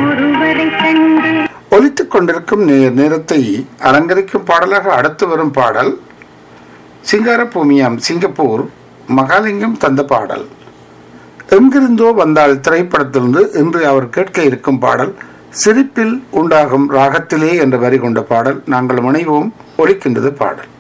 ஒலித்துக் கொண்டிருக்கும் நேரத்தை அலங்கரிக்கும் பாடலாக அடுத்து வரும் பாடல் சிங்காரபூமியாம் சிங்கப்பூர் மகாலிங்கம் தந்த பாடல். எங்கிருந்தோ வந்தால் திரைப்படத்திலிருந்து இன்று அவர் கேட்க இருக்கும் பாடல் சிரிப்பில் உண்டாகும் ராகத்திலே என்ற வரி கொண்ட பாடல். நாங்கள் முனைவோம் ஒலிக்கின்றது பாடல்.